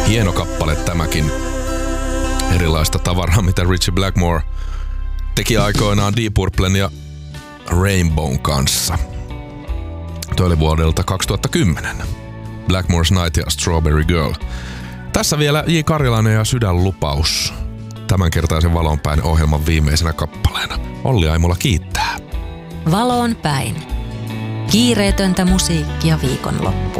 Hieno kappale tämäkin. Erilaista tavaraa, mitä Ritchie Blackmore teki aikoinaan Deep Purplen ja Rainbown kanssa. Tuo oli vuodelta 2010. Blackmore's Night ja Strawberry Girl. Tässä vielä J. Karjalainen ja Sydänlupaus. Tämänkertaisen Valoon päin ohjelman viimeisenä kappaleena. Olli Aimola kiittää. Valoon päin. Kiireetöntä musiikkia viikonloppuun.